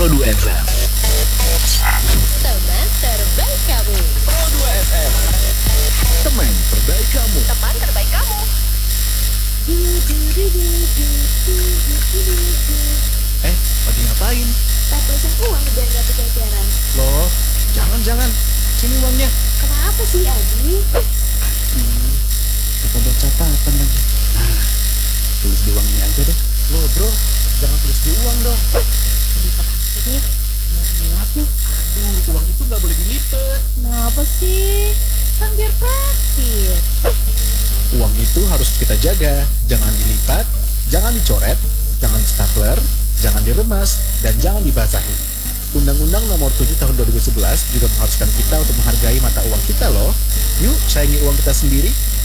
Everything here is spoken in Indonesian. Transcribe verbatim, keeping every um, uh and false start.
Pro dua F M. Teman terbaik kamu. Pro dua F M. Teman terbaik kamu. Teman terbaik kamu. Eh, lagi ngapain? Pas-pasan uang biar gak kejajaran. Loh, jangan-jangan. Sini uangnya. Kenapa sih Adi? Lupa baca catatan lagi. Nah, tulis di uang ini aja deh. Loh bro, jangan tulis di uang dong. Lipat akhirnya. Muat nih. Aduh, uang itu nggak boleh dilipet. Kenapa sih? Kan biar praktis. Uang itu harus kita jaga. Jangan dilipat, jangan dicoret, jangan stapler, jangan diremas, dan jangan dibasahi. Undang-Undang Nomor tujuh Tahun dua ribu sebelas juga mengharuskan kita untuk menghargai mata uang kita loh. Yuk, sayangi uang kita sendiri.